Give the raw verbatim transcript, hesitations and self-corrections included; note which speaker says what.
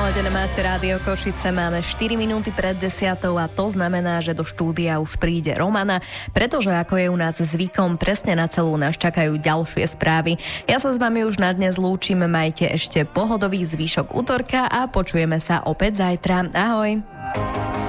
Speaker 1: Naladené máte Rádio Košice, máme štyri minúty pred desiatou a to znamená, že do štúdia už príde Romana, pretože ako je u nás zvykom, presne na celú nás čakajú ďalšie správy. Ja sa s vami už na dnes lúčim, majte ešte pohodový zvyšok útorka a počujeme sa opäť zajtra. Ahoj!